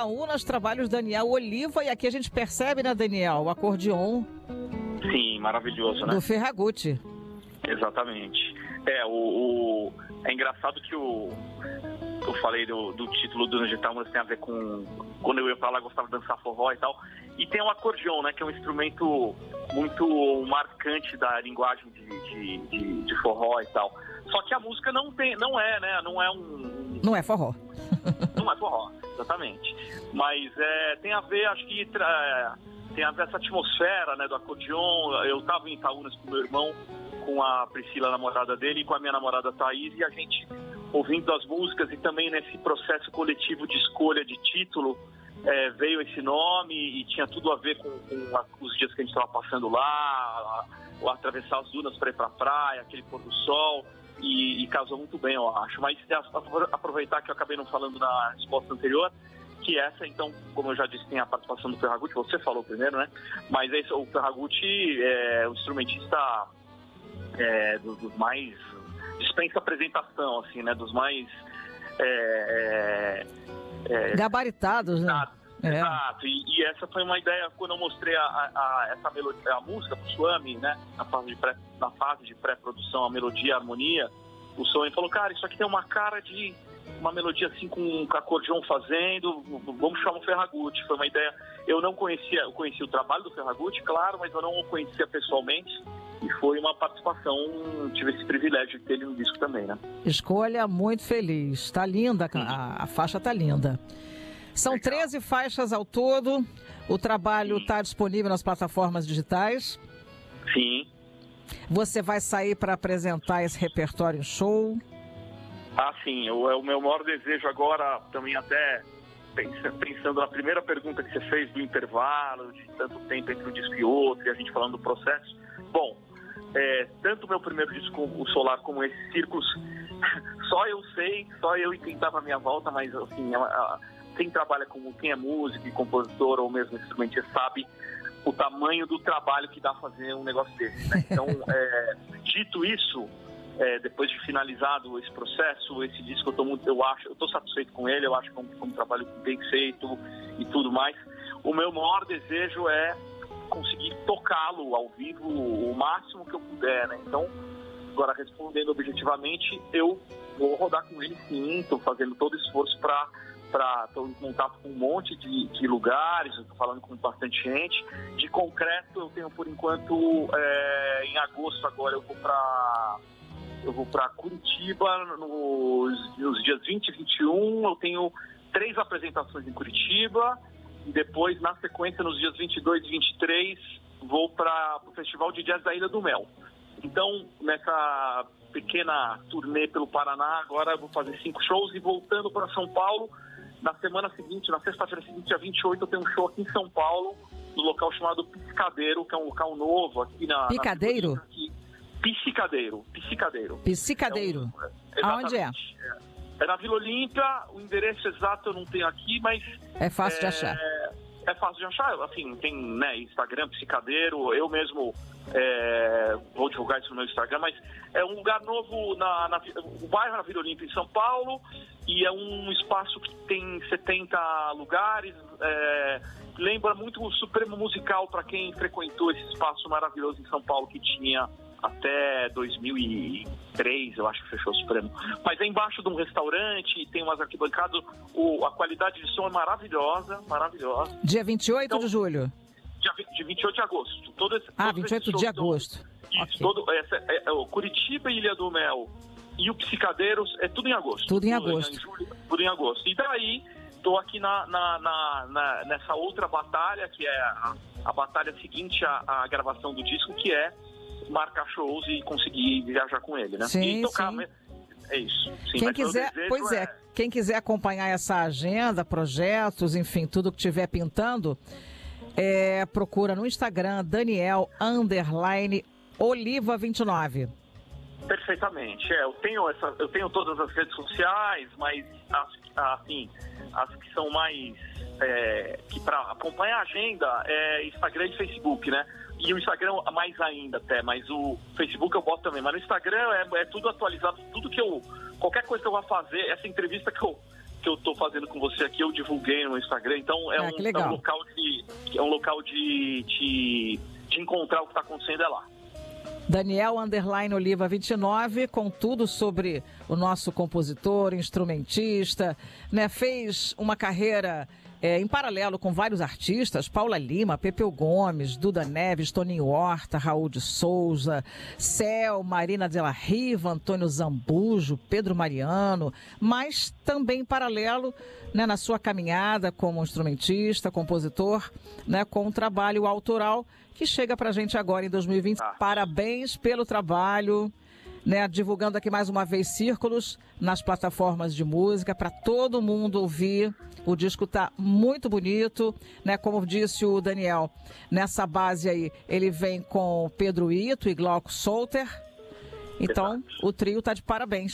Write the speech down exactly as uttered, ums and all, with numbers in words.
Itaúnas, trabalhos Daniel Oliva, e aqui a gente percebe, né, Daniel, o acordeon. Sim, maravilhoso, né? Do Ferragutti. Exatamente. É, o, o, é engraçado que o... Eu falei do, do título do Itaúnas, tem a ver com... Quando eu ia pra lá, eu gostava de dançar forró e tal. E tem o acordeon, né, que é um instrumento muito marcante da linguagem de, de, de, de forró e tal. Só que a música não tem, não é, né, não é um... Não é forró. Não é forró, exatamente. Mas é, tem a ver, acho que tra... tem a ver essa atmosfera, né, do acordeon. Eu tava em Itaúnas com meu irmão, com a Priscila, a namorada dele, e com a minha namorada Thaís, e a gente ouvindo as músicas e também nesse processo coletivo de escolha de título, é, veio esse nome e tinha tudo a ver com, com a, os dias que a gente estava passando lá, o atravessar as dunas para ir para a praia, aquele pôr do sol, e, e casou muito bem, eu acho. Mas aproveitar que eu acabei não falando na resposta anterior, que essa, então, como eu já disse, tem a participação do Ferragutti, você falou primeiro, né? Mas esse, o Ferragutti é o instrumentista é, dos, dos mais... dispensa apresentação, assim, né? Dos mais... É, é, gabaritados, né? Exato. É. exato. E, e essa foi uma ideia quando eu mostrei a, a, a, essa melodia, a música pro Swami, né? Na fase de pré, na fase de pré-produção, a melodia, a harmonia. O Swami falou, cara, isso aqui tem uma cara de uma melodia assim com um acordeon fazendo, vamos chamar o Ferragutti. Foi uma ideia. Eu não conhecia, eu conhecia o trabalho do Ferragutti, claro, mas eu não o conhecia pessoalmente. E foi uma participação, tive esse privilégio de ter ele no disco também, né? Escolha muito feliz. Tá linda, a, a faixa tá linda. São Legal. treze faixas ao todo. O trabalho está disponível nas plataformas digitais. Sim. Você vai sair para apresentar esse repertório em show? Ah, sim. O, o meu maior desejo agora, também até pensando, pensando na primeira pergunta que você fez do intervalo, de tanto tempo entre um disco e outro, e a gente falando do processo. Bom, é, tanto o meu primeiro disco, o Solar, como esse Círculos, só eu sei, só eu e quem estava à minha volta, mas assim, a, a, quem trabalha com, quem é músico e compositor ou mesmo instrumentista sabe o tamanho do trabalho que dá fazer um negócio desse, né? Então, é, dito isso, é, depois de finalizado esse processo, esse disco, eu tô muito, eu acho, eu tô satisfeito com ele, eu acho que é um, um trabalho bem feito e tudo mais. O meu maior desejo é conseguir tocá-lo ao vivo o máximo que eu puder, né? Então, agora respondendo objetivamente, eu vou rodar com ele sim, estou fazendo todo o esforço para para estou em contato com um monte de, de lugares, estou falando com bastante gente. De concreto, eu tenho por enquanto, é, em agosto agora eu vou para eu vou para Curitiba nos, nos dias vinte e vinte e um, eu tenho três apresentações em Curitiba. E depois, na sequência, nos dias vinte e dois e vinte e três, vou para o Festival de Jazz da Ilha do Mel. Então, nessa pequena turnê pelo Paraná, agora eu vou fazer cinco shows e voltando para São Paulo. Na semana seguinte, na sexta-feira seguinte, dia vinte e oito, eu tenho um show aqui em São Paulo, no local chamado Psicadeiro, que é um local novo aqui na... Picadeiro? Na aqui. Psicadeiro. Psicadeiro. Psicadeiro. É um, Aonde é? é? É na Vila Olímpia, o endereço exato eu não tenho aqui, mas... É fácil é, de achar. É fácil de achar, assim, tem, né, Instagram, Psicadeiro, eu mesmo é, vou divulgar isso no meu Instagram, mas é um lugar novo, na, na, o bairro na Vila Olímpia, em São Paulo, e é um espaço que tem setenta lugares, é, lembra muito o Supremo Musical, para quem frequentou esse espaço maravilhoso em São Paulo, que tinha até dois mil e três, eu acho que fechou o Supremo. Mas é embaixo de um restaurante, tem umas arquibancadas, o, a qualidade de som é maravilhosa, maravilhosa. Dia vinte e oito então, de julho? Dia, dia vinte e oito de agosto. Todo esse, ah, vinte e oito de agosto. Isso, okay. todo, essa, é, é, o Curitiba e Ilha do Mel e o Psicadeiros, é tudo em agosto. Tudo em tudo, agosto. Em julho, tudo em agosto. E daí, estou aqui na, na, na, na, nessa outra batalha, que é a, a batalha seguinte à, à gravação do disco, que é marcar shows e conseguir viajar com ele, né? Sim, e tocar, sim. É isso. Sim, quem quiser, pois é, é, quem quiser acompanhar essa agenda, projetos, enfim, tudo que estiver pintando, é, procura no Instagram Daniel underline Oliva vinte e nove. Perfeitamente. É, eu tenho essa, eu tenho todas as redes sociais, mas as, assim, as que são mais é, que para acompanhar a agenda é Instagram e Facebook, né? E o Instagram mais ainda até, mas o Facebook eu boto também. Mas no Instagram é, é tudo atualizado, tudo que eu... Qualquer coisa que eu vá fazer, essa entrevista que eu, que eu estou fazendo com você aqui, eu divulguei no Instagram, então é, ah, um, é um local de é um local de, de, de encontrar o que está acontecendo é lá. Daniel Underline Oliva vinte e nove, com tudo sobre o nosso compositor, instrumentista, né? Fez uma carreira é, em paralelo com vários artistas, Paula Lima, Pepeu Gomes, Duda Neves, Toninho Horta, Raul de Souza, Céu, Marina de la Riva, Antônio Zambujo, Pedro Mariano, mas também em paralelo, né, na sua caminhada como instrumentista, compositor, né, com um trabalho autoral que chega pra gente agora em dois mil e vinte. Ah. Parabéns pelo trabalho, né, divulgando aqui mais uma vez Círculos nas plataformas de música para todo mundo ouvir. O disco tá muito bonito, né? Como disse o Daniel, nessa base aí ele vem com Pedro Ito e Glauco Solter. Então, o trio tá de parabéns.